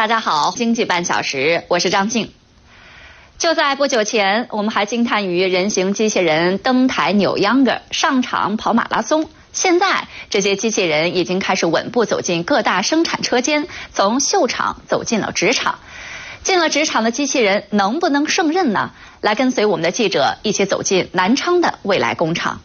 大家好，经济半小时，我是张静。就在不久前，我们还惊叹于人形机器人登台扭秧歌、上场跑马拉松。现在，这些机器人已经开始稳步走进各大生产车间，从秀场走进了职场。进了职场的机器人能不能胜任呢？来跟随我们的记者一起走进南昌的未来工厂。